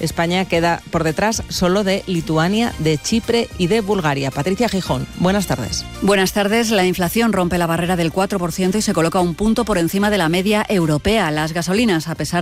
España queda por detrás solo de Lituania, de Chipre y de Bulgaria. Patricia Gijón, buenas tardes. Buenas tardes. La inflación rompe la barrera del 4% y se coloca un punto por encima de la media europea. Las gasolinas, a pesar